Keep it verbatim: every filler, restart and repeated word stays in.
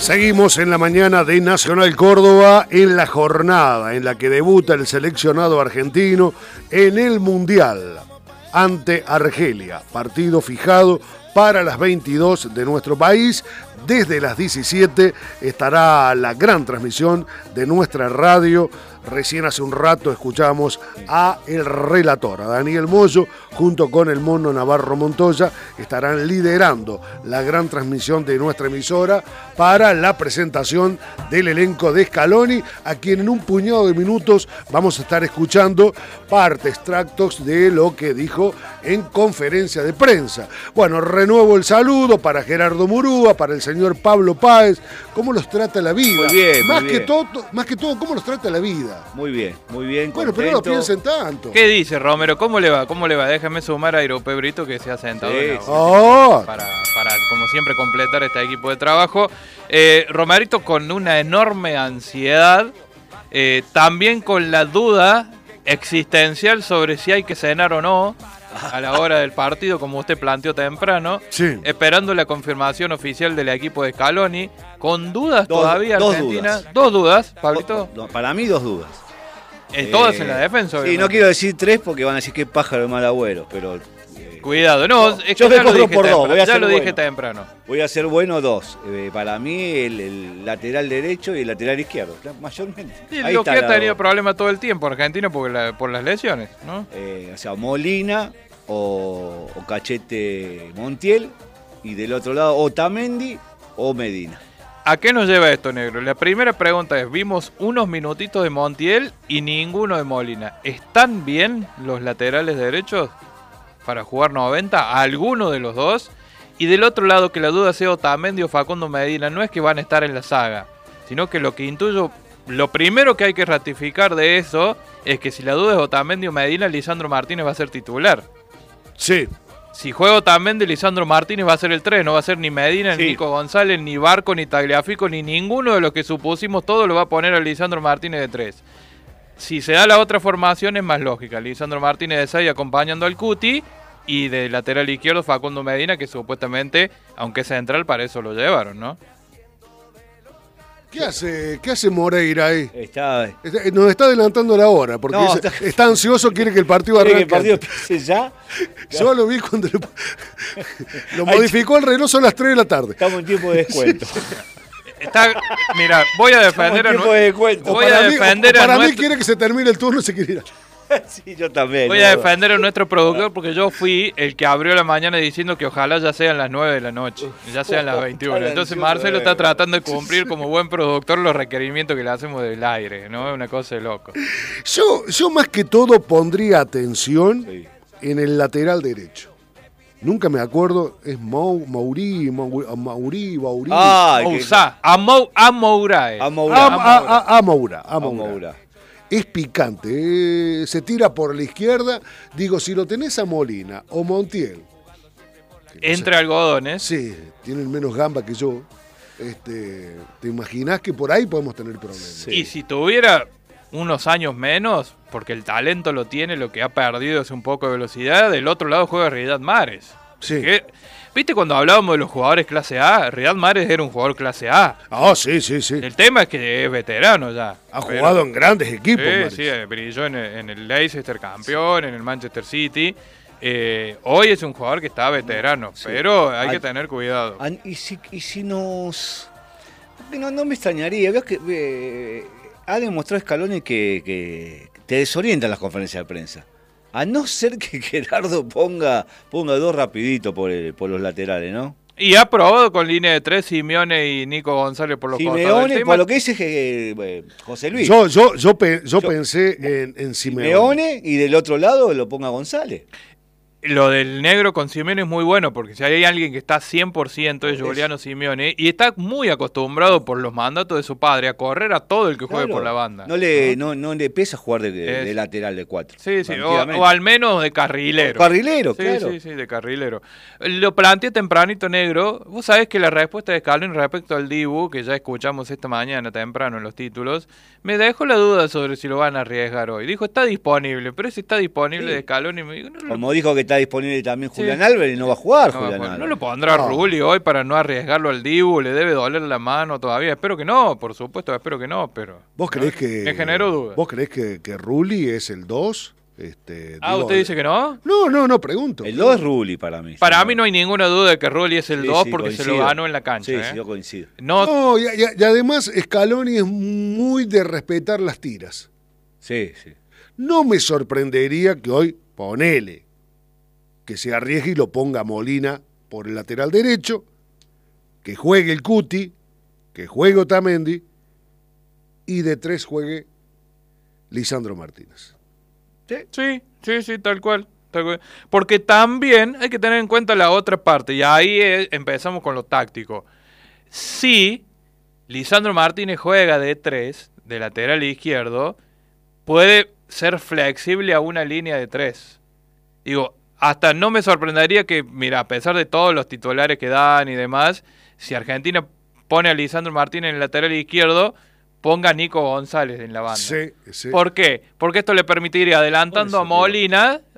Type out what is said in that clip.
Seguimos en la mañana de Nacional Córdoba, en la jornada en la que debuta el seleccionado argentino en el Mundial ante Argelia. Partido fijado para las veintidós de nuestro país. Desde las diecisiete estará la gran transmisión de nuestra radio. Recién hace un rato escuchamos a el relator, a Daniel Moyo, junto con el Mono Navarro Montoya, estarán liderando la gran transmisión de nuestra emisora para la presentación del elenco de Scaloni, a quien en un puñado de minutos vamos a estar escuchando parte, extractos de lo que dijo en conferencia de prensa. Bueno, renuevo el saludo para Gerardo Murúa, para el señor Pablo Páez. ¿Cómo los trata la vida? Muy bien, más muy que bien. todo, más que todo, ¿cómo los trata la vida? Muy bien, muy bien. Bueno, pero no piensen tanto. ¿Qué dice Romero? ¿Cómo le va? ¿Cómo le va? Déjame sumar a Aerope Brito, que se ha sentado Sí, en la- sí. Oh. para, para, como siempre, completar este equipo de trabajo. Eh, Romerito con una enorme ansiedad, eh, también con la duda existencial sobre si hay que cenar o no a la hora del partido, como usted planteó temprano, Sí. esperando la confirmación oficial del equipo de Scaloni, con dudas Dos- todavía dos Argentina. dudas. Dos dudas, Pablito. No, para mí dos dudas. Eh, todas Eh, en la defensa, Sí, obviamente. no quiero decir tres porque van a decir que pájaro de mal agüero, pero eh, Cuidado, no, No, es que yo me ya lo corro dije por dos, temprano, voy a ya ser lo dije bueno. temprano. voy a ser bueno dos. Eh, para mí el, el lateral derecho y el lateral izquierdo, claro, mayormente. Sí, Ahí lo está que ha la- tenido problemas todo el tiempo Argentina porque la- por las lesiones, ¿no? eh, o sea, Molina o, o Cachete Montiel y del otro lado Otamendi o Medina. ¿A qué nos lleva esto, negro? La primera pregunta es, vimos unos minutitos de Montiel y ninguno de Molina. ¿Están bien los laterales derechos para jugar noventa? ¿Alguno de los dos? Y del otro lado, que la duda sea Otamendi o Facundo Medina, no es que van a estar en la saga, sino que lo que intuyo, lo primero que hay que ratificar de eso es que si la duda es Otamendi o Medina, Lisandro Martínez va a ser titular. Sí. Si juega Otamendi, Lisandro Martínez va a ser el tres, no va a ser ni Medina, Sí. ni Nico González, ni Barco, ni Tagliafico, ni ninguno de los que supusimos, todo lo va a poner a Lisandro Martínez de tres. Si se da la otra formación es más lógica, Lisandro Martínez de seis acompañando al Cuti, y de lateral izquierdo Facundo Medina, que supuestamente, aunque es central, para eso lo llevaron, ¿no? ¿Qué hace, qué hace Moreira ahí? Está, Está- Nos está adelantando la hora, porque No, dice- está- está ansioso, quiere que el partido ¿Quiere arranque. que el partido empiece ya? Yo lo vi cuando lo, lo Ay, modificó el reloj, son las tres de la tarde. Estamos en tiempo de descuento. Está, mira, voy a defender a, tiempo de descuento. voy para a mí, defender o a para mí nuestro- quiere que se termine el turno y se quiere ir. Sí, yo también. Voy no, a defender a nuestro productor porque yo fui el que abrió la mañana diciendo que ojalá ya sean las nueve de la noche, ya sean las veintiuna. Entonces Marcelo está tratando de cumplir como buen productor los requerimientos que le hacemos del aire, ¿no? Es una cosa de loco. Yo, yo más que todo pondría atención Sí. en el lateral derecho. Nunca me acuerdo, es Mau, Mauri, Mauri, Mauri, Mauri. Ah, que- Ousa, Amou, Amourae. A Moura. a, a, a, a Moura, a A Moura. Moura. Es picante, eh, se tira por la izquierda. Digo, si lo tenés a Molina o Montiel, Entre algodones. sí, tienen menos gamba que yo. Este, ¿te imaginás que por ahí podemos tener problemas? Sí. Y si tuviera unos años menos, porque el talento lo tiene, lo que ha perdido es un poco de velocidad, del otro lado juega Riyad Mahrez. Sí. Que- ¿Viste cuando hablábamos de los jugadores clase A? Riyad Mahrez era un jugador clase A. Ah, sí, sí, sí. El tema es que es veterano ya. Ha Pero- jugado en grandes equipos, Sí, Mahrez. sí, eh, brilló en el, en el Leicester campeón, en el Manchester City. Eh, hoy es un jugador que está veterano, Sí. pero hay que Ay. tener cuidado. Ah, ¿Y si, y si nos...? No, no me extrañaría. Veo que eh, ha demostrado Scaloni que, que te desorientan las conferencias de prensa. A no ser que Gerardo ponga, ponga dos rapidito por, el- por los laterales, ¿no? Y ha probado con línea de tres Simeone y Nico González por los costados. El Simeone, tema- por lo que dice eh, eh, José Luis. Yo, yo, yo, pe- yo Yo- pensé en, en Simeone. Simeone y del otro lado lo ponga González. Lo del negro con Simeone es muy bueno, porque si hay alguien que está cien por ciento es Eso. Giuliano Simeone, y está muy acostumbrado por los mandatos de su padre a correr a todo el que juegue Claro, por la banda. No le, no, no le pesa jugar de, de- Es- de lateral de cuatro. Sí, sí, o, tranquilamente. o al menos de carrilero. Carrilero, Sí, claro. sí, sí, de carrilero. Lo planteé tempranito, negro. Vos sabés que la respuesta de Scaloni respecto al Dibu, que ya escuchamos esta mañana temprano en los títulos, me dejó la duda sobre si lo van a arriesgar hoy. Dijo, está disponible, pero si está disponible Sí. de Scaloni, me digo, no, no, Como dijo que está disponible también Sí. Julián Álvarez y no va a jugar No, Julián bueno, no Álvarez. lo pondrá No. Rulli hoy para no arriesgarlo al Dibu, le debe doler la mano todavía. Espero que no, por supuesto, espero que no, pero. ¿Vos creés que. Me generó duda. ¿Vos creés que, que Rulli es el dos? Este, Ah, digo, ¿usted dice que no? No, no, no, pregunto. El dos es Rulli para mí. Para sí, mí no hay ninguna duda de que Rulli es el Sí, dos sí, porque se coincido. lo ganó en la cancha. Sí, ¿eh? sí, yo coincido. No, No, y, y- y además Scaloni es muy de respetar las tiras. Sí, sí. No me sorprendería que hoy, ponele, que se arriesgue y lo ponga Molina por el lateral derecho, que juegue el Cuti, que juegue Otamendi y de tres juegue Lisandro Martínez. sí, sí, sí, tal cual, tal cual. Porque también hay que tener en cuenta la otra parte, y ahí es- empezamos con lo táctico. Si Lisandro Martínez juega de tres, de lateral izquierdo, puede ser flexible a una línea de tres. Digo, hasta no me sorprendería que, mira, a pesar de todos los titulares que dan y demás, si Argentina pone a Lisandro Martínez en el lateral izquierdo, ponga a Nico González en la banda. Sí, sí. ¿Por qué? Porque esto le permitiría, adelantando Por a eso, Molina,